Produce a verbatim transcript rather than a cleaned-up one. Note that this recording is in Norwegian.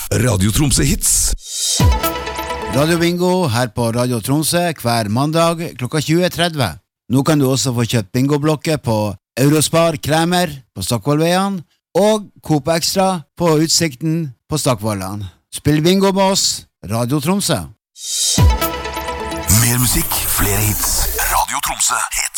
Radio Tromsø Hits. Radio Bingo her på Radio Tromsø hver mandag klokka tjue tretti. Nå kan du også få kjøpt bingoblokker på Eurospar Kremer på Stockvollveien og Coop Extra på Utsikten på Stockvollan. Spill bingo med oss, Radio Tromsø. Mer musikk, flere hits. Radio Tromsø Hits.